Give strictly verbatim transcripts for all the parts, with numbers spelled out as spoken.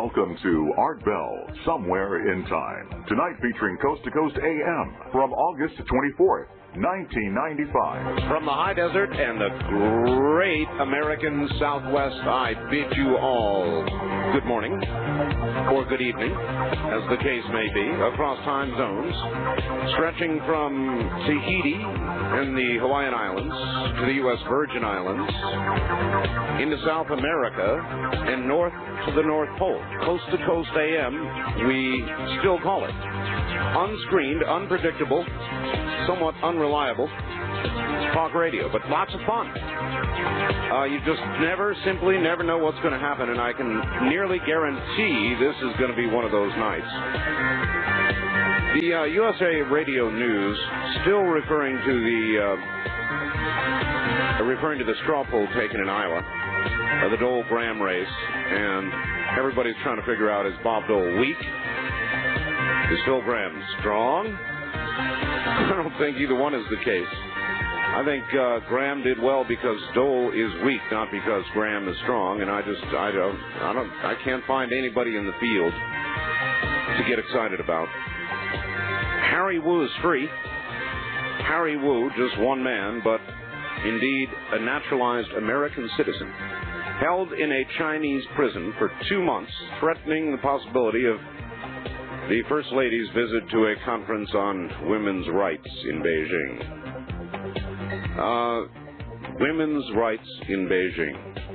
Welcome to Art Bell, Somewhere in Time. Tonight featuring Coast to Coast A M from August twenty-fourth, nineteen ninety-five. From the high desert and the great American Southwest, I bid you all good morning, or good evening, as the case may be, across time zones, stretching from Tahiti and the Hawaiian Islands to the U S Virgin Islands, into South America, and north to the North Pole. Coast to Coast A M, we still call it. Unscreened, unpredictable, somewhat unreliable talk radio, but lots of fun. Uh, you just never, simply never know what's going to happen, and I can nearly guarantee this is going to be one of those nights. The uh, U S A Radio News, still referring to the uh, referring to the straw poll taken in Iowa, uh, the Dole-Graham race, and everybody's trying to figure out, is Bob Dole weak? Is Phil Graham strong? I don't think either one is the case. I think uh, Graham did well because Dole is weak, not because Graham is strong. And I just, I don't, I don't, I can't find anybody in the field to get excited about. Harry Wu is free. Harry Wu, just one man, but indeed a naturalized American citizen, held in a Chinese prison for two months, threatening the possibility of the First Lady's visit to a conference on women's rights in Beijing. Uh, women's rights in Beijing.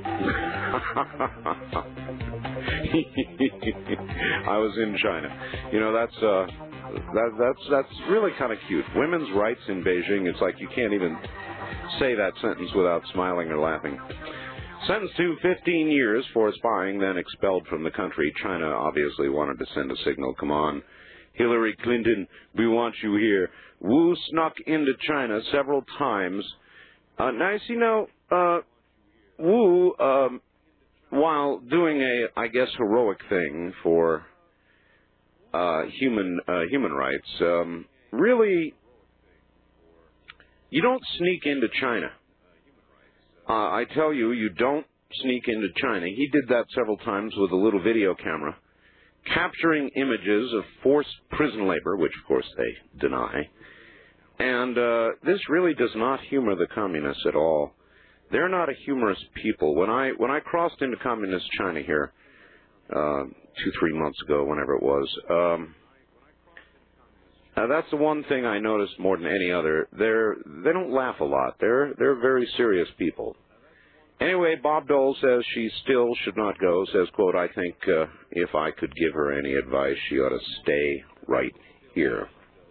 I was in China. You know, that's uh, that, that's that's really kind of cute. Women's rights in Beijing. It's like you can't even say that sentence without smiling or laughing. Sentenced to fifteen years for spying, then expelled from the country. China obviously wanted to send a signal. Come on, Hillary Clinton, we want you here. Wu snuck into China several times. Uh, nice, you know, uh, Wu, um, while doing a, I guess, heroic thing for uh, human uh, human rights, um, really, you don't sneak into China. Uh, I tell you, you don't sneak into China. He did that several times with a little video camera, capturing images of forced prison labor, which, of course, they deny. And uh, this really does not humor the communists at all. They're not a humorous people. When I when I crossed into communist China here uh, two, three months ago, whenever it was, um, uh, that's the one thing I noticed more than any other. They're they don't laugh a lot. They're they're very serious people. Anyway, Bob Dole says she still should not go. Says, quote, I think uh, if I could give her any advice, she ought to stay right here.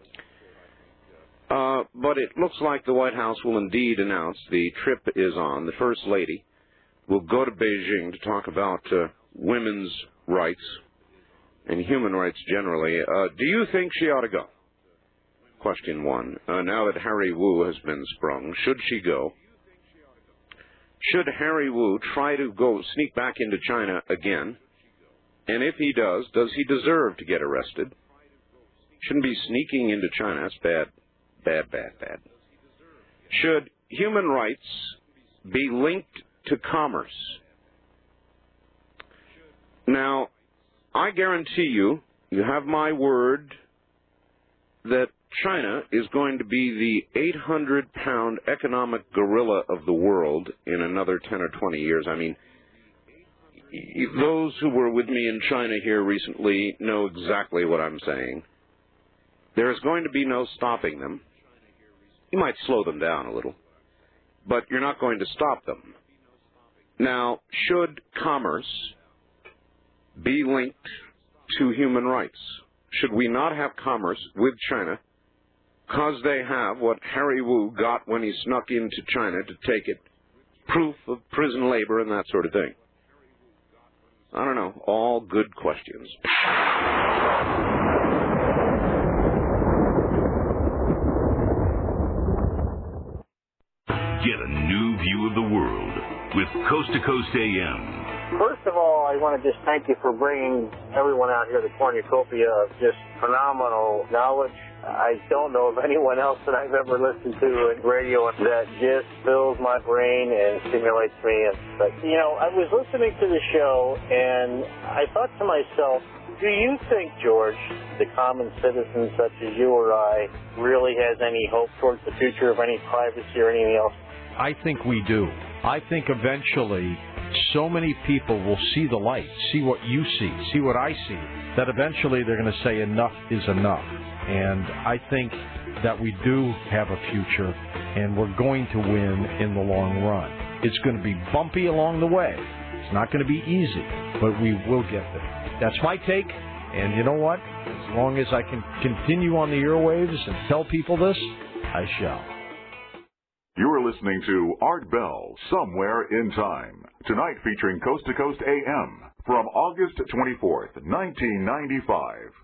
Uh, but it looks like the White House will indeed announce the trip is on. The First Lady will go to Beijing to talk about uh, women's rights and human rights generally. Uh, do you think she ought to go? Question one. Uh, now that Harry Wu has been sprung, should she go? Should Harry Wu try to go sneak back into China again? And if he does, does he deserve to get arrested? Shouldn't be sneaking into China. That's bad. Bad, bad, bad. Should human rights be linked to commerce? Now, I guarantee you, you have my word, that China is going to be the eight hundred pound economic gorilla of the world in another ten or twenty years. I mean, those who were with me in China here recently know exactly what I'm saying. There is going to be no stopping them. You might slow them down a little, but you're not going to stop them. Now, should commerce be linked to human rights? Should we not have commerce with China because they have what Harry Wu got when he snuck into China to take it, proof of prison labor and that sort of thing? I don't know. All good questions. Get a new view of the world with Coast to Coast A M. First of all, I want to just thank you for bringing everyone out here the cornucopia of just phenomenal knowledge, I don't know of anyone else that I've ever listened to in radio that just fills my brain and stimulates me. But, you know, I was listening to the show, and I thought to myself, do you think, George, the common citizen such as you or I really has any hope towards the future of any privacy or anything else? I think we do. I think eventually so many people will see the light, see what you see, see what I see, that eventually they're going to say enough is enough. And I think that we do have a future, and we're going to win in the long run. It's going to be bumpy along the way. It's not going to be easy, but we will get there. That's my take, and you know what? As long as I can continue on the airwaves and tell people this, I shall. You are listening to Art Bell, Somewhere in Time. Tonight featuring Coast to Coast A M from August twenty-fourth, nineteen ninety-five.